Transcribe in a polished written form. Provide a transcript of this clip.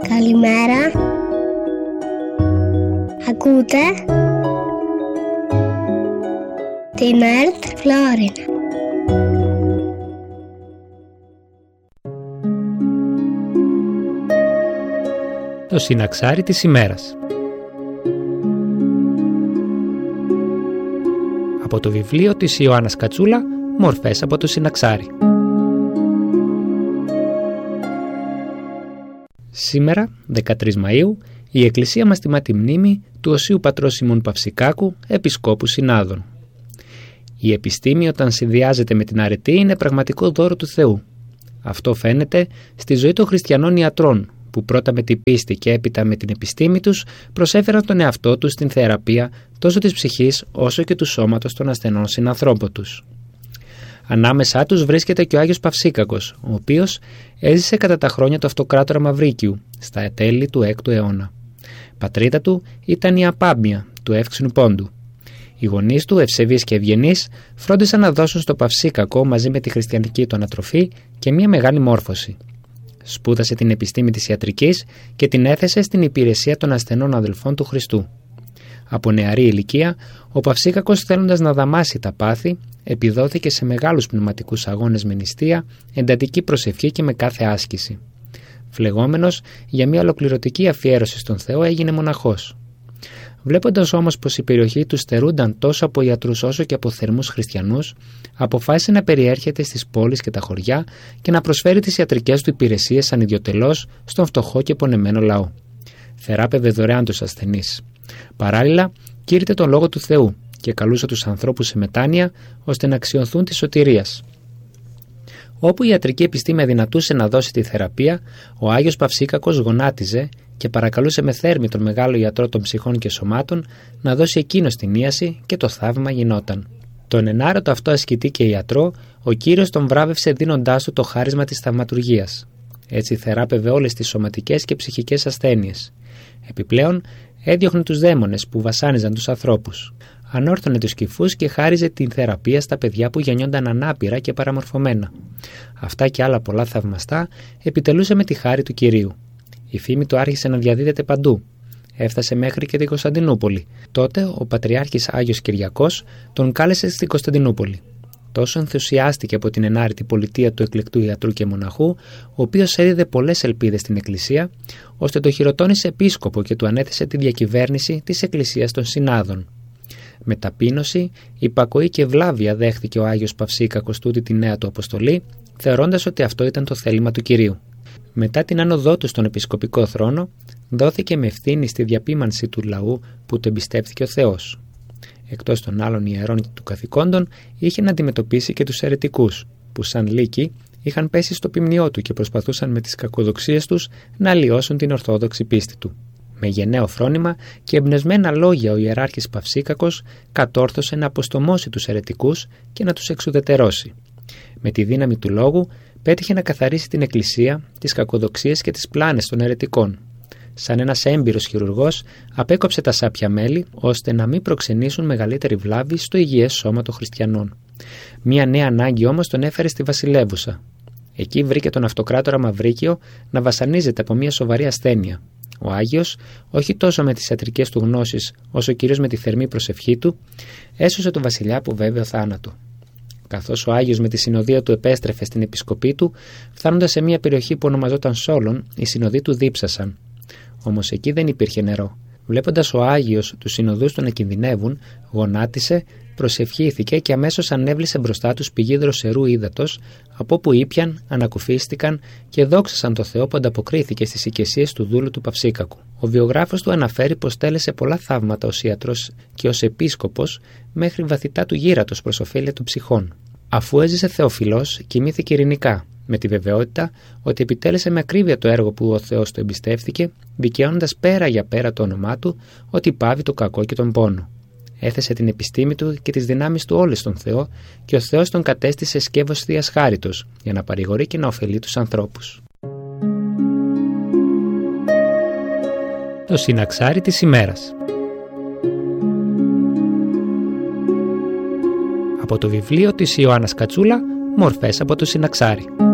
Καλημέρα. Ακούτε την ΕΡΤ Φλόρινα. Το συναξάρι της ημέρας. Από το βιβλίο της Ιωάννας Κατσούλα, «Μορφές από το συναξάρι». Σήμερα, 13 Μαΐου, η Εκκλησία μας τιμά τη μνήμη του Οσίου Πατρός Σιμών Παυσικάκου, Επισκόπου Συνάδων. Η επιστήμη, όταν συνδυάζεται με την αρετή, είναι πραγματικό δώρο του Θεού. Αυτό φαίνεται στη ζωή των χριστιανών ιατρών, που πρώτα με την πίστη και έπειτα με την επιστήμη τους προσέφεραν τον εαυτό τους στην θεραπεία τόσο της ψυχής όσο και του σώματος των ασθενών συνανθρώπων τους. Ανάμεσά τους βρίσκεται και ο Άγιος Παυσίκακος, ο οποίος έζησε κατά τα χρόνια του Αυτοκράτορα Μαυρίκιου, στα τέλη του 6ου αιώνα. Πατρίδα του ήταν η Απάμια του Εύξηνου Πόντου. Οι γονείς του, ευσεβείς και ευγενείς, φρόντισαν να δώσουν στο Παυσίκακο μαζί με τη χριστιανική του ανατροφή και μια μεγάλη μόρφωση. Σπούδασε την επιστήμη της ιατρικής και την έθεσε στην υπηρεσία των ασθενών αδελφών του Χριστού. Από νεαρή ηλικία, ο Παυσίκακος, θέλοντας να δαμάσει τα πάθη, επιδόθηκε σε μεγάλους πνευματικούς αγώνες με νηστεία, εντατική προσευχή και με κάθε άσκηση. Φλεγόμενος για μια ολοκληρωτική αφιέρωση στον Θεό, έγινε μοναχός. Βλέποντας όμως πως η περιοχή του στερούνταν τόσο από ιατρούς όσο και από θερμούς χριστιανούς, αποφάσισε να περιέρχεται στις πόλεις και τα χωριά και να προσφέρει τις ιατρικές του υπηρεσίες ανιδιοτελώς στον φτωχό και πονεμένο λαό. Θεράπευε δωρεάν τους ασθενείς. Παράλληλα, κήρυτε τον λόγο του Θεού και καλούσε τους ανθρώπους σε μετάνοια ώστε να αξιωθούν της σωτηρίας. Όπου η ιατρική επιστήμη αδυνατούσε να δώσει τη θεραπεία, ο Άγιος Παυσίκακος γονάτιζε και παρακαλούσε με θέρμη τον μεγάλο ιατρό των ψυχών και σωμάτων να δώσει εκείνος την ίαση και το θαύμα γινόταν. Τον ενάρετο αυτό ασκητή και ιατρό, ο Κύριος τον βράβευσε δίνοντάς του το χάρισμα της θαυματουργίας. Έτσι θεράπευε όλες τις σωματικές και ψυχικές ασθένειες. Επιπλέον, έδιωχνε τους δαίμονες που βασάνιζαν τους ανθρώπους. Ανόρθωνε τους κυφούς και χάριζε την θεραπεία στα παιδιά που γεννιόνταν ανάπηρα και παραμορφωμένα. Αυτά και άλλα πολλά θαυμαστά επιτελούσε με τη χάρη του Κυρίου. Η φήμη του άρχισε να διαδίδεται παντού. Έφτασε μέχρι και την Κωνσταντινούπολη. Τότε ο Πατριάρχης Άγιος Κυριακός τον κάλεσε στην Κωνσταντινούπολη. Τόσο ενθουσιάστηκε από την ενάρετη πολιτεία του εκλεκτού ιατρού και μοναχού, ο οποίος έδιδε πολλές ελπίδες στην Εκκλησία, ώστε το χειροτώνησε επίσκοπο και του ανέθεσε τη διακυβέρνηση της Εκκλησίας των Συνάδων. Με ταπείνωση, υπακοή και ευλάβεια δέχθηκε ο Άγιος Παυσίκακος τούτη τη νέα του αποστολή, θεωρώντας ότι αυτό ήταν το θέλημα του Κυρίου. Μετά την άνοδό του στον επισκοπικό θρόνο, δόθηκε με ευθύνη στη διαπίμανση του λαού που το εμπιστεύθηκε ο Θεός. Εκτός των άλλων ιερών του καθηκόντων, είχε να αντιμετωπίσει και τους αιρετικούς, που σαν λύκοι είχαν πέσει στο ποιμνιό του και προσπαθούσαν με τις κακοδοξίες τους να αλλοιώσουν την ορθόδοξη πίστη του. Με γενναίο φρόνημα και εμπνευσμένα λόγια, ο ιεράρχης Παυσίκακος κατόρθωσε να αποστομώσει τους αιρετικούς και να τους εξουδετερώσει. Με τη δύναμη του λόγου, πέτυχε να καθαρίσει την Εκκλησία, τις κακοδοξίες και τις πλάνες των αιρετικών. Σαν ένας έμπειρος χειρουργός, απέκοψε τα σάπια μέλη, ώστε να μην προξενήσουν μεγαλύτερη βλάβη στο υγιές σώμα των χριστιανών. Μία νέα ανάγκη όμως τον έφερε στη βασιλεύουσα. Εκεί βρήκε τον Αυτοκράτορα Μαυρίκιο να βασανίζεται από μια σοβαρή ασθένεια. Ο Άγιος, όχι τόσο με τις ιατρικές του γνώσεις, όσο κυρίως με τη θερμή προσευχή του, έσωσε τον βασιλιά από βέβαιο θάνατο. Καθώς ο Άγιος με τη συνοδεία του επέστρεφε στην επισκοπή του, φτάνοντας σε μια περιοχή που ονομαζόταν Σόλων, οι συνοδοί του δίψασαν. Όμως εκεί δεν υπήρχε νερό. Βλέποντας ο Άγιος τους συνοδούς του να κινδυνεύουν, γονάτισε, προσευχήθηκε και αμέσως ανέβλησε μπροστά τους πηγή δροσερού ύδατος, από όπου ήπιαν, ανακουφίστηκαν και δόξασαν το Θεό που ανταποκρίθηκε στις οικεσίες του δούλου του Παυσίκακου. Ο βιογράφος του αναφέρει πως τέλεσε πολλά θαύματα ως ιατρός και ως επίσκοπος μέχρι βαθυτά του γύρατος προς ωφέλεια των ψυχών. Αφού έζησε θεοφιλός, κοιμήθηκε ειρηνικά, με τη βεβαιότητα ότι επιτέλεσε με ακρίβεια το έργο που ο Θεός του εμπιστεύθηκε, δικαιώνοντας πέρα για πέρα το όνομά του ότι πάβει το κακό και τον πόνο. Έθεσε την επιστήμη του και τις δυνάμεις του όλες στον Θεό και ο Θεός τον κατέστησε σκεύος θείας χάριτος για να παρηγορεί και να ωφελεί τους ανθρώπους. Το συναξάρι της ημέρας. Από το βιβλίο της Ιωάννας Κατσούλα, «Μορφές από το συναξάρι».